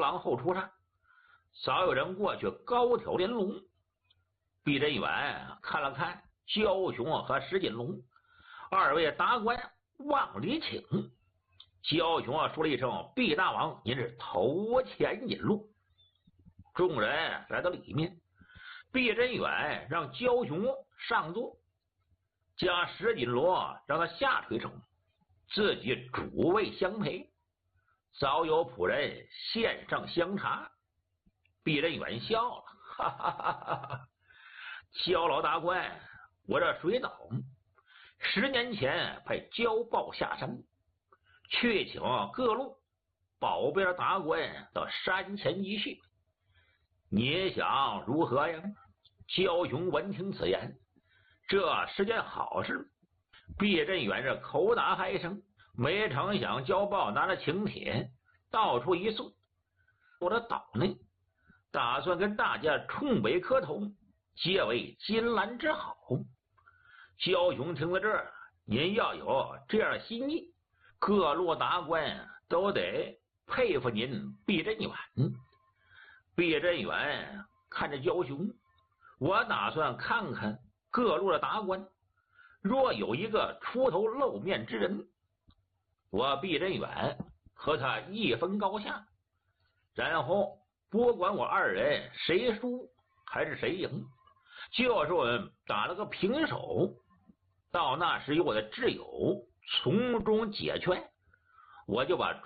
廊后厨上，早有人过去高挑连笼。毕真远看了看焦雄和石锦龙二位达官往里请。焦雄说了一声：“毕大王，您是头前引路。”众人来到里面，毕真远让焦雄上座，将石锦龙让他下推中，自己主位相陪。早有仆人献上香茶。毕真远笑了：“哈哈哈哈！焦老大官，我这水岛10年前派焦豹下山，去请各路宝贝的达官到山前一叙，你想如何呀？”焦雄闻听此言，这是件好事。毕真远这口打嗨声，没成想焦豹拿着请帖到处一送，我的岛内打算跟大家冲北磕头，结为金兰之好。焦雄听了这儿，您要有这样的心意，各路达官都得佩服您毕真远。毕真远看着焦雄，我打算看看各路的达官，若有一个出头露面之人，我毕真远和他一分高下，然后不管我二人谁输还是谁赢，就是我们打了个平手，到那时有我的挚友从中解劝，我就把